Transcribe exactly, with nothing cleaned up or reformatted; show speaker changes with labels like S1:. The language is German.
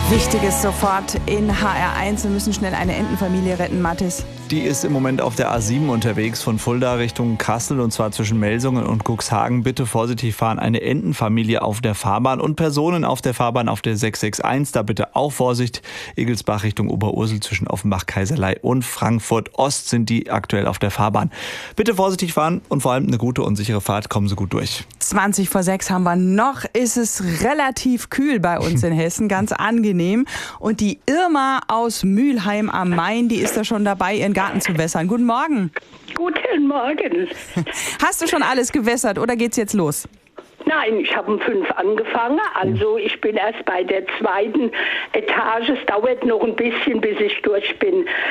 S1: Wichtiges sofort in H R eins. Wir müssen schnell eine Entenfamilie retten, Mathis.
S2: Die ist im Moment auf der A sieben unterwegs von Fulda Richtung Kassel und zwar zwischen Melsungen und Cuxhagen. Bitte vorsichtig fahren. Eine Entenfamilie auf der Fahrbahn und Personen auf der Fahrbahn auf der sechs sechs eins. Da bitte auch Vorsicht. Egelsbach Richtung Oberursel zwischen Offenbach, Kaiserlei und Frankfurt Ost sind die aktuell auf der Fahrbahn. Bitte vorsichtig fahren und vor allem eine gute und sichere Fahrt. Kommen Sie gut durch.
S1: zwanzig vor sechs haben wir noch. Ist es relativ kühl bei uns in Hessen. Ganz angenehm. Und die Irma aus Mülheim am Main, die ist da schon dabei, ihren Garten zu wässern. Guten Morgen.
S3: Guten Morgen.
S1: Hast du schon alles gewässert oder geht's jetzt los?
S3: Nein, ich habe um fünf angefangen, also ich bin erst bei der zweiten Etage. Es dauert noch ein bisschen, bis ich durch bin.